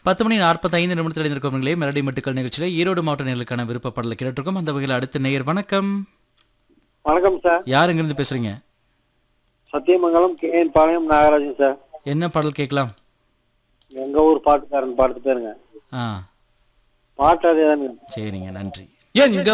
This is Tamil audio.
10 மணி 45 நிமிடத்தில் இருந்திருக்கவங்களே மெலடி மெட்டுக்கள் நிகழ்ச்சியில ஈரோடு மாவட்ட நேர்களுக்கான விருப்ப பாடலை கேட்டுருக்கோம். அந்த வகையில் அடுத்த நேயர் வணக்கம். வணக்கம் சார். யார் எங்கிருந்து பேசுறீங்க? சத்தியமங்கலம் கேஎன் பாளையம் நாகராஜன் சார். என்ன பாடல் கேட்கலாம்? எங்க ஊர் பாட்டுக்காரன் பாடுத்து பேருங்க. ஆ பாட்டு அதே தானுங்க. சரிங்க, நன்றி. எங்க